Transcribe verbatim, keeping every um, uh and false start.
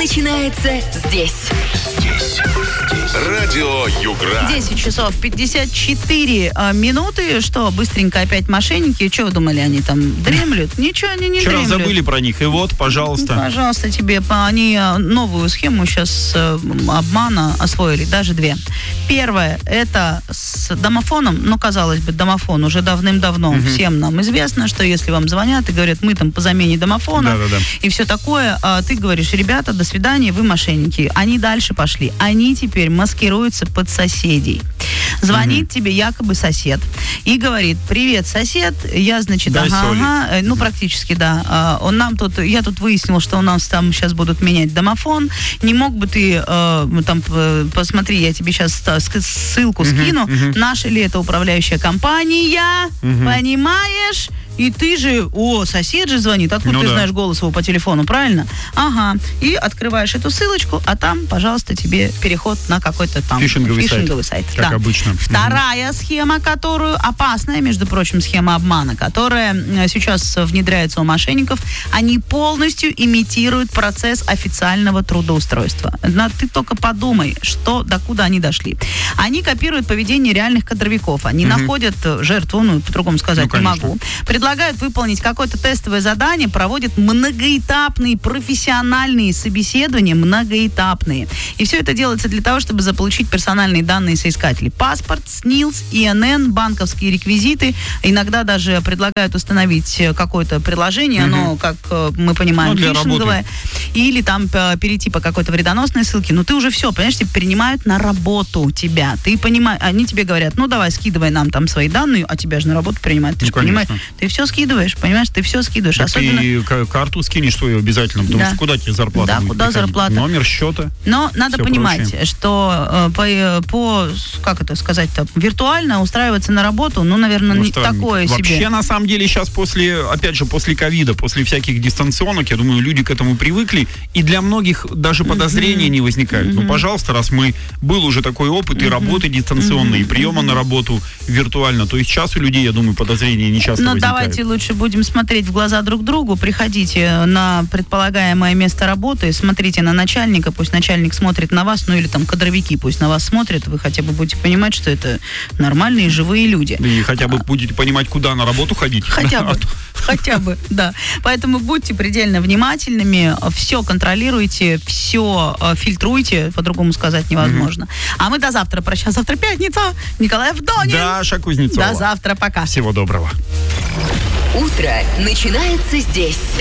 начинается здесь. Здесь. Здесь. Радио Югра. десять часов пятьдесят четыре минуты. Что, быстренько опять мошенники? Что вы думали, они там дремлют? Ничего, они не Вчера дремлют. забыли про них. И вот, пожалуйста. Пожалуйста, тебе. Они новую схему сейчас обмана освоили. Даже две. Первое, это с домофоном. Ну, казалось бы, домофон уже давным-давно. Угу. Всем нам известно, что если вам звонят и говорят, мы там по замене домофона, да-да-да, и все такое, а ты говоришь, ребята, до свидания, вы мошенники. Они дальше пошли. Они теперь маскируются под соседей. Звонит mm-hmm. тебе якобы сосед и говорит: привет, сосед, я, значит, Дай ага, соли. ага, ну, практически, да. Он нам тут, я тут выяснил, что у нас там сейчас будут менять домофон. Не мог бы ты, э, там, посмотри, я тебе сейчас ссылку mm-hmm. скину. Mm-hmm. Наша ли это управляющая компания? Mm-hmm. Понимаешь? И ты же, о, сосед же звонит, откуда ну, ты да. знаешь голос его по телефону, правильно? Ага. И открываешь эту ссылочку, а там, пожалуйста, тебе переход на какой-то там фишинговый, фишинговый сайт. сайт. Как да. обычно. Вторая mm-hmm. схема, которую, опасная, между прочим, схема обмана, которая сейчас внедряется у мошенников, они полностью имитируют процесс официального трудоустройства. Ты только подумай, что, докуда они дошли. Они копируют поведение реальных кадровиков. Они mm-hmm. находят жертву, ну, по-другому сказать ну, не могу, предлагают выполнить какое-то тестовое задание, проводят многоэтапные профессиональные собеседования, многоэтапные. И все это делается для того, чтобы заполучить персональные данные соискателей. Паспорт, СНИЛС, ИНН, банковские реквизиты. Иногда даже предлагают установить какое-то приложение, mm-hmm. оно, как мы понимаем, ну, фишинговое. Или там перейти по какой-то вредоносной ссылке. Ну, ты уже все, понимаешь, тебя принимают на работу тебя. Ты понимаешь, они тебе говорят, ну, давай, скидывай нам там свои данные, а тебя же на работу принимают. Ты ну, же понимаешь, ты все скидываешь, понимаешь, ты все скидываешь. Так особенно... ты карту скинешь свою обязательно, потому да. что куда тебе зарплата да, будет куда приходить? Зарплата. Номер счета. Но надо понимать, прочее. что э, по, по, как это сказать-то, виртуально устраиваться на работу, ну, наверное, ну, не такое вообще, себе. Вообще, на самом деле, сейчас после, опять же, после ковида, после всяких дистанционок, я думаю, люди к этому привыкли, и для многих даже подозрения mm-hmm. не возникают. Mm-hmm. Ну, пожалуйста, раз мы, был уже такой опыт mm-hmm. и работы дистанционной, mm-hmm. и приема mm-hmm. на работу виртуально, то есть сейчас у людей, я думаю, подозрения не часто Но возникают. Давайте лучше будем смотреть в глаза друг другу, приходите на предполагаемое место работы, смотрите на начальника, пусть начальник смотрит на вас, ну или там кадровики пусть на вас смотрят, вы хотя бы будете понимать, что это нормальные живые люди. И хотя бы будете понимать, куда на работу ходить. Хотя бы, хотя бы, да. Поэтому будьте предельно внимательными, все контролируйте, все фильтруйте, по-другому сказать невозможно. Mm-hmm. А мы до завтра. Прощай, завтра пятница. Николай Авдонин. Даша Кузнецова. До завтра, пока. Всего доброго. Утро начинается здесь.